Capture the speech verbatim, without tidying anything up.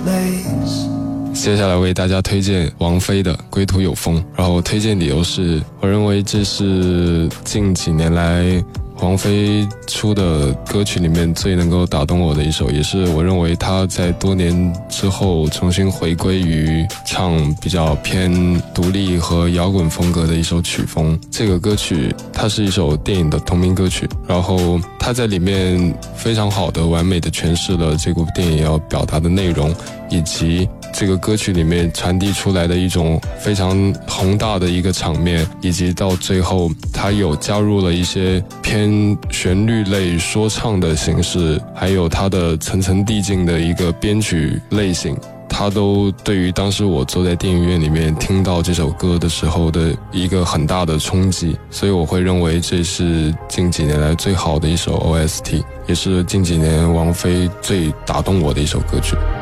接下来为大家推荐王菲的《归途有风》，然后推荐理由是，我认为这是近几年来王菲出的歌曲里面最能够打动我的一首，也是我认为她在多年之后重新回归于唱比较偏独立和摇滚风格的一首曲风。这个歌曲它是一首电影的同名歌曲，然后它在里面非常好的完美的诠释了这部电影要表达的内容，以及这个歌曲里面传递出来的一种非常宏大的一个场面，以及到最后它有加入了一些偏旋律类说唱的形式，还有它的层层递进的一个编曲类型，它都对于当时我坐在电影院里面听到这首歌的时候的一个很大的冲击，所以我会认为这是近几年来最好的一首 O S T， 也是近几年王菲最打动我的一首歌曲。